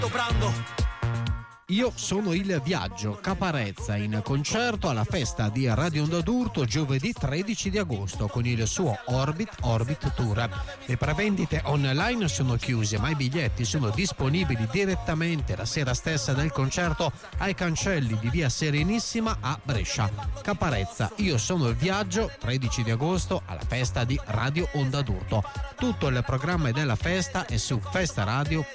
Io sono il Viaggio, Caparezza in concerto alla festa di Radio Onda d'Urto giovedì 13 di agosto con il suo Orbit Tour. Le prevendite online sono chiuse, ma i biglietti sono disponibili direttamente la sera stessa del concerto ai cancelli di via Serenissima a Brescia. Caparezza, Io sono il Viaggio, 13 di agosto alla festa di Radio Onda d'Urto. Tutto il programma della festa è su festaradio.it.